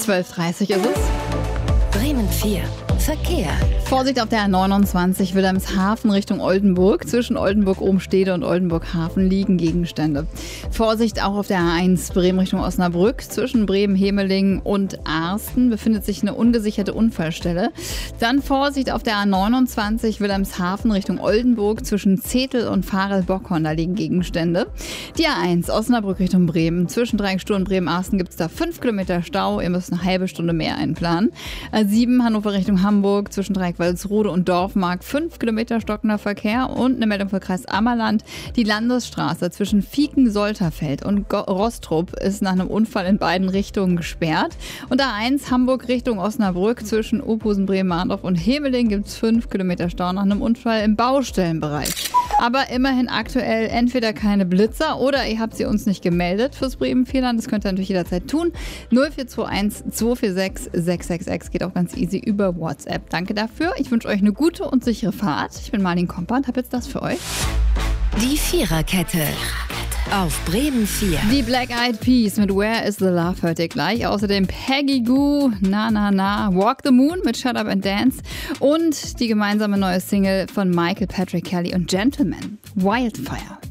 12:30 ist es. Bremen 4. Verkehr. Vorsicht auf der A29 Wilhelmshaven Richtung Oldenburg. Zwischen Oldenburg-Obenstede und Oldenburg-Hafen liegen Gegenstände. Vorsicht auch auf der A1 Bremen Richtung Osnabrück. Zwischen Bremen-Hemeling und Arsten befindet sich eine ungesicherte Unfallstelle. Dann Vorsicht auf der A29 Wilhelmshaven Richtung Oldenburg. Zwischen Zetel und Farel-Bockhorn, da liegen Gegenstände. Die A1 Osnabrück Richtung Bremen. Zwischen Dreiecksstuhl und Bremen-Arsten gibt es da 5 Kilometer Stau. Ihr müsst eine halbe Stunde mehr einplanen. A7 Hannover Richtung Hamburg. Zwischen Walsrode und Dorfmark 5 Kilometer stockender Verkehr und eine Meldung für Kreis Ammerland. Die Landesstraße zwischen Vieken-Solterfeld und Rostrup ist nach einem Unfall in beiden Richtungen gesperrt. Und A1 Hamburg Richtung Osnabrück zwischen Ophusen, Bremen-Mahndorf und Hemeling gibt es 5 Kilometer Stau nach einem Unfall im Baustellenbereich. Aber immerhin aktuell entweder keine Blitzer oder ihr habt sie uns nicht gemeldet fürs Bremen-Vierland. Das könnt ihr natürlich jederzeit tun. 0421 246 666 geht auch ganz easy über WhatsApp. Danke dafür. Ich wünsche euch eine gute und sichere Fahrt. Ich bin Marlin Kompa und habe jetzt das für euch. Die Viererkette. Auf Bremen 4. Die Black Eyed Peas mit Where is the Love hört ihr gleich. Außerdem Peggy Gou, Na Na Na, Walk the Moon mit Shut Up and Dance und die gemeinsame neue Single von Michael Patrick Kelly und Gentleman, Wildfire.